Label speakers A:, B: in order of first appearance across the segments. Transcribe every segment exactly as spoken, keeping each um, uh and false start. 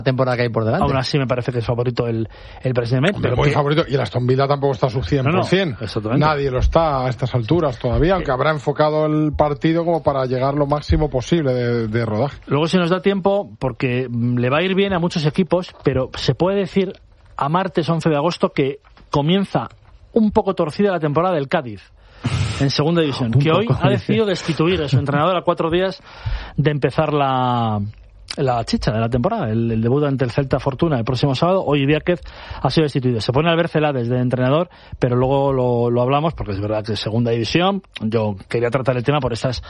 A: temporada que hay por delante.
B: Aún así me parece que es favorito el, el Paris Saint-Germain.
C: Pero muy que... favorito, y el Aston Villa tampoco está a su cien por ciento. No, no, nadie lo está a estas alturas todavía, aunque habrá enfocado el partido como para llegar lo máximo posible de, de rodaje.
B: Luego, si nos da tiempo, porque le va a ir bien a muchos equipos, pero se puede decir a martes once de agosto que comienza un poco torcida la temporada del Cádiz en segunda división, que hoy ha decidido destituir a su entrenador a cuatro días de empezar la la chicha de la temporada, el, el debut ante el Celta Fortuna el próximo sábado. Hoy Víquez ha sido destituido. Se pone Albert Celades de entrenador, pero luego lo, lo hablamos, porque es verdad que es segunda división. Yo quería tratar el tema por estas,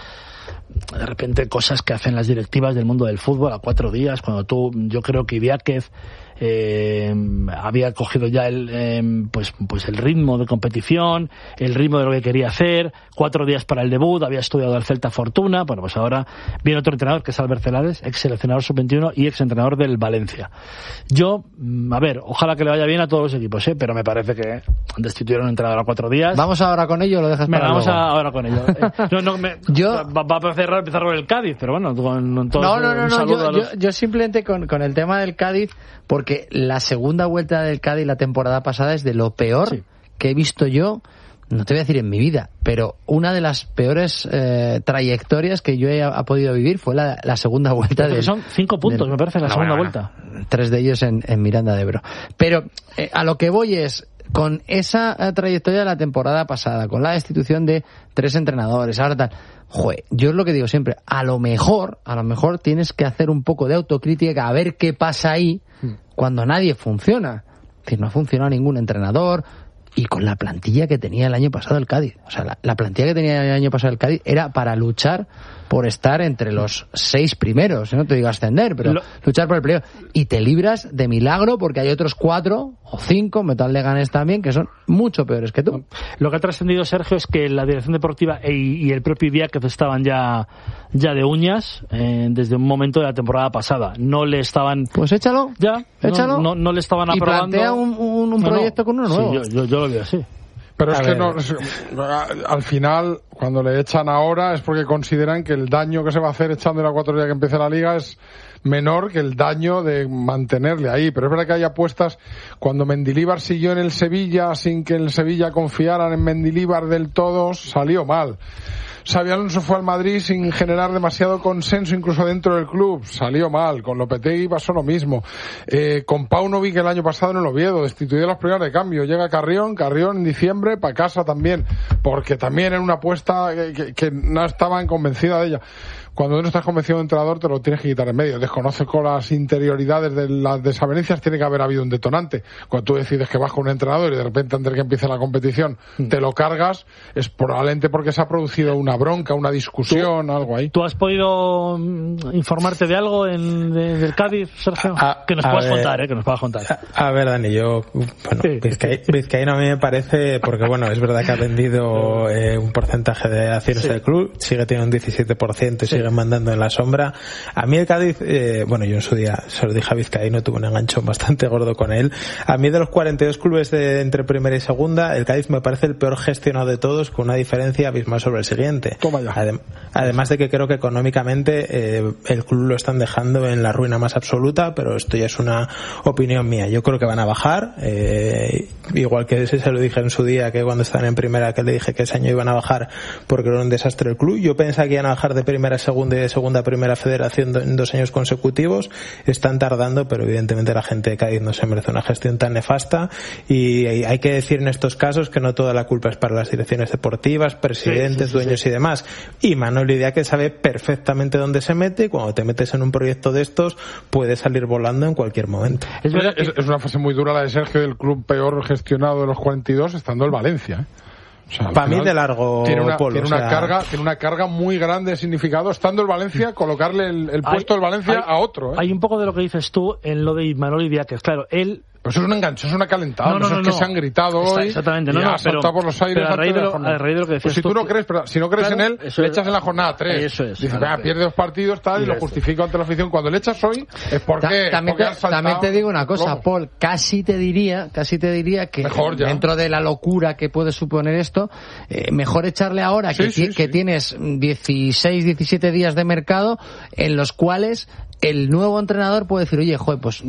B: de repente, cosas que hacen las directivas del mundo del fútbol a cuatro días, cuando tú, yo creo que Víquez eh, había cogido ya el eh, pues pues el ritmo de competición, el ritmo de lo que quería hacer, cuatro días para el debut, había estudiado al Celta Fortuna. Bueno, pues ahora viene otro entrenador que es Albert Celades, ex seleccionador sub veintiuno y ex entrenador del Valencia. Yo, a ver, ojalá que le vaya bien a todos los equipos, ¿eh? Pero me parece que destituyeron a un entrenador a cuatro días.
A: ¿Vamos ahora con ello o lo dejas para
B: Venga, vamos
A: luego?
B: A, ahora con ello. Eh, yo no me, yo va, va a cerrar, empezar con el Cádiz, pero bueno, con, con todo
A: no, no, no,
B: un
A: no,
B: saludo
A: yo,
B: a los...
A: yo, yo simplemente con, con el tema del Cádiz, porque la segunda vuelta del Cádiz la temporada pasada es de lo peor sí. que he visto yo, no te voy a decir en mi vida, pero una de las peores eh, trayectorias que yo he ha podido vivir fue la, la segunda vuelta de
B: son cinco puntos, del, me parece, la no, segunda
A: bueno,
B: vuelta.
A: Tres de ellos en, en Miranda de Ebro. Pero eh, a lo que voy es, con esa eh, trayectoria de la temporada pasada, con la destitución de tres entrenadores, ahora tal, joder, yo es lo que digo siempre, a lo mejor, a lo mejor tienes que hacer un poco de autocrítica a ver qué pasa ahí hmm. cuando nadie funciona. Es decir, no ha funcionado ningún entrenador, y con la plantilla que tenía el año pasado el Cádiz. O sea, la, la plantilla que tenía el año pasado el Cádiz era para luchar por estar entre los seis primeros. No te digo ascender, pero Lo... luchar por el playoff. Y te libras de milagro porque hay otros cuatro o cinco, Metal Leganés también, que son mucho peores que tú.
B: Lo que ha trascendido, Sergio, es que la dirección deportiva y, y el propio Víquez estaban ya, ya de uñas eh, desde un momento de la temporada pasada. No le estaban...
A: Pues échalo.
B: Ya.
A: Échalo.
B: No, no, no le estaban aprobando.
A: Y plantea un, un, un proyecto no, no. con uno nuevo.
B: Sí, yo, yo, yo lo veo así.
C: Pero es que no, al final, cuando le echan ahora es porque consideran que el daño que se va a hacer echándole a cuatro días que empiece la liga es menor que el daño de mantenerle ahí. Pero es verdad que hay apuestas. Cuando Mendilibar siguió en el Sevilla sin que el Sevilla confiaran en Mendilibar del todo, salió mal. Xabi Alonso fue al Madrid sin generar demasiado consenso incluso dentro del club, salió mal. Con Lopetegui pasó lo mismo. Eh, con Paunovic el año pasado en el Oviedo, destituyó a los primeros de cambio. Llega Carrión, Carrión en diciembre para casa también, porque también era una apuesta que, que, que no estaban convencidas de ella. Cuando no estás convencido de entrenador te lo tienes que quitar en medio. Desconozco las interioridades de las desavenencias, tiene que haber habido un detonante. Cuando tú decides que vas con un entrenador y de repente antes de que empiece la competición te lo cargas, es probablemente porque se ha producido una bronca, una discusión,
B: ¿Tú,
C: algo ahí.
B: ¿Tú has podido informarte de algo en, de, del Cádiz, Sergio?
D: A,
B: que nos puedas ver, contar, ¿eh? Que nos puedas contar.
D: A, a ver, Dani, yo, bueno, sí. Vizcaíno, Vizcaíno a mí me parece, porque bueno, es verdad que ha vendido eh, un porcentaje de acciones sí. del club, sigue teniendo un diecisiete por ciento y sí. siguen mandando en la sombra. A mí el Cádiz, eh, bueno, yo en su día se lo dije a Vizcaíno, tuve un enganchón bastante gordo con él. A mí de los cuarenta y dos clubes de entre primera y segunda, el Cádiz me parece el peor gestionado de todos, con una diferencia abismal sobre el siguiente.
C: Toma ya.
D: Adem- además de que creo que económicamente eh, el club lo están dejando en la ruina más absoluta, pero esto ya es una opinión mía. Yo creo que van a bajar, eh, igual que ese se lo dije en su día, que cuando estaban en primera, que le dije que ese año iban a bajar porque era un desastre el club. Yo pensaba que iban a bajar de primera a segunda y de segunda a primera federación en dos años consecutivos. Están tardando, pero evidentemente la gente de Cádiz no se merece una gestión tan nefasta, y hay que decir en estos casos que no toda la culpa es para las direcciones deportivas, presidentes, sí, sí, dueños sí. y demás. Y Manuel Idiáquez sabe perfectamente dónde se mete, y cuando te metes en un proyecto de estos puedes salir volando en cualquier momento.
C: Es, verdad que... es, es una fase muy dura la de Sergio, del club peor gestionado de los cuarenta y dos, estando el Valencia, ¿eh?
D: O sea, para mí de largo
C: tiene una,
D: polo,
C: tiene una
D: o sea...
C: carga tiene una carga muy grande de significado, estando el Valencia, colocarle el, el puesto del Valencia
B: hay,
C: a otro, ¿eh?
B: Hay un poco de lo que dices tú en lo de Manuel Idiáquez. Claro, él
C: Pues eso es un enganche, es una calentada.
B: No, no,
C: eso
B: no,
C: es que
B: no.
C: se han gritado
B: Está,
C: hoy.
B: exactamente, no,
C: y
B: no,
C: ha saltado
B: pero,
C: por los aires.
B: pero a raíz de, lo,
C: jornada.
B: a raíz de lo que decías
C: pues si tú,
B: tú,
C: no crees, pero si no crees
B: claro,
C: en él,
B: eso
C: le
B: es,
C: echas en la jornada tres.
B: Eso es.
C: Dices,
B: Claro.
C: vea, pierde dos partidos, tal, y lo justifico ante la afición. Cuando le echas hoy, es porque.
A: Ta- también,
C: porque
A: te,
C: has saltado
A: también te digo una cosa,
C: plomo.
A: Paul, casi te diría, casi te diría que
C: Mejor ya.
A: dentro de la locura que puede suponer esto, eh, mejor echarle ahora
C: Sí,
A: que,
C: sí,
A: ti- que
C: sí.
A: tienes dieciséis, diecisiete días de mercado en los cuales el nuevo entrenador puede decir, oye, joder, pues